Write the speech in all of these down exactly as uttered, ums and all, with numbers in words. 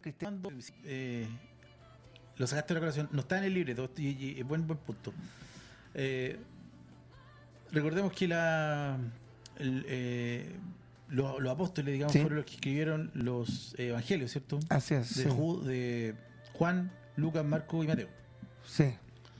cristianos. Eh, lo sacaste de la colación, no está en el libreto, y, y, y buen, buen punto. Eh, recordemos que la el, eh, los, los apóstoles, digamos, sí. fueron los que escribieron los evangelios, ¿cierto? Así es. De, sí. Ju, de Juan, Lucas, Marcos y Mateo. Sí.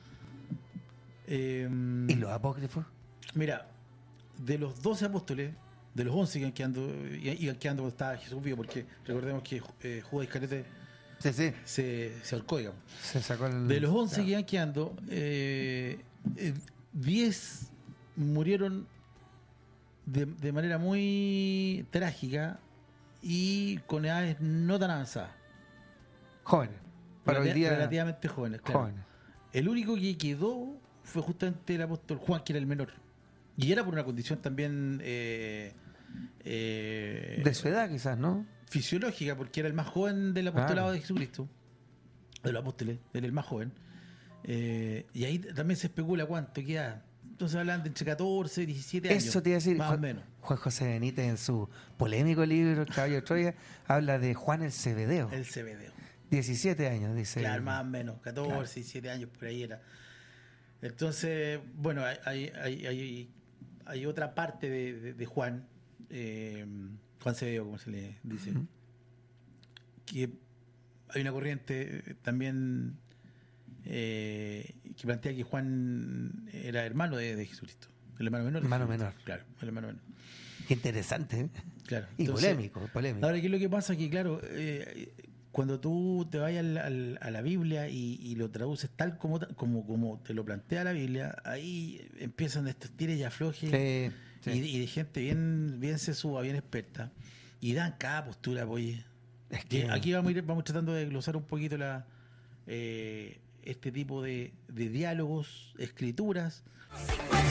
Eh, ¿Y los apócrifos? Mira, de los doce apóstoles, de los once que iban quedando, iban quedando cuando estaba Jesús vivo, porque recordemos que eh, Judas Iscariote sí, sí. se, se ahorcó, digamos. Se sacó el... De los once claro. que iban quedando, eh, eh, diez murieron de, de manera muy trágica y con edades no tan avanzadas. Jóvenes. Para Relati- hoy día... relativamente jóvenes, claro. Jóvenes. El único que quedó fue justamente el apóstol Juan, que era el menor. Y era por una condición también eh, eh, de su edad, quizás, ¿no? fisiológica, porque era el más joven del apostolado Claro. de Jesucristo, de los apóstoles, era el más joven. Eh, y ahí también se especula cuánto queda. Entonces hablan de entre catorce y diecisiete años. Eso te iba a decir. Más Juan, o menos. Juan José Benítez, en su polémico libro El Caballo de Troya, habla de Juan el Cebedeo. El Cebedeo. diecisiete años, dice. Claro, más o menos, catorce, Claro. diecisiete años, por ahí era. Entonces, bueno, hay, hay, hay, hay, hay otra parte de, de, de Juan, eh, Juan Cebedeo, como se le dice, Uh-huh. que hay una corriente también eh, que plantea que Juan era hermano de, de Jesucristo, el hermano menor. de Hermano Jesucristo. menor. Claro, el hermano menor. Qué interesante, ¿eh? Claro. Y Entonces, polémico, polémico. ahora, ¿qué es lo que pasa? Que, claro, eh, cuando tú te vayas al, al, a la Biblia y, y lo traduces tal como, como, como te lo plantea la Biblia, ahí empiezan estos tires y aflojes Sí, sí. y, y de gente bien, bien sesuda, bien experta, y dan cada postura, oye. Es Que que... aquí vamos a ir, vamos tratando de glosar un poquito la eh, este tipo de, de diálogos, escrituras.